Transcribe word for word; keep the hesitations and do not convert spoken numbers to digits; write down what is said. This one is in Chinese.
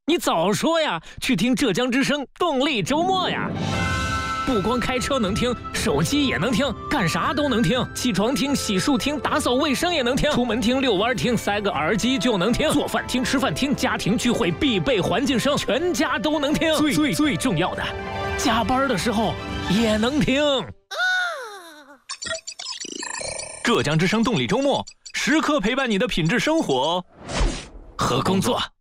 你早说呀！去听浙江之声动力周末呀！不光开车能听，手机也能听，干啥都能听。起床听，洗漱听，打扫卫生也能听，出门听，遛弯听，塞个耳机就能听。做饭听，吃饭听，家庭聚会必备环境声，全家都能听。最最最重要的，加班的时候也能听。浙江之声动力周末，时刻陪伴你的品质生活和工作。